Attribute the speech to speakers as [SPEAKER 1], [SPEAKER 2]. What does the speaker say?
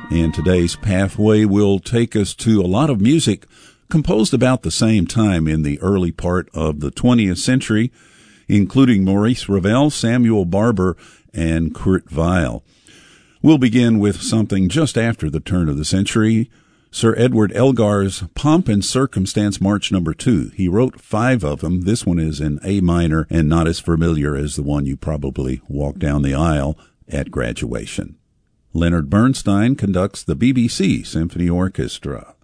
[SPEAKER 1] And today's pathway will take us to a lot of music composed about the same time in the early part of the 20th century, including Maurice Ravel, Samuel Barber, and Kurt Weill. We'll begin with something just after the turn of the century, Sir Edward Elgar's Pomp and Circumstance March No. 2. He wrote 5 of them. This one is in A minor and not as familiar as the one you probably walked down the aisle at graduation. Leonard Bernstein conducts the BBC Symphony Orchestra.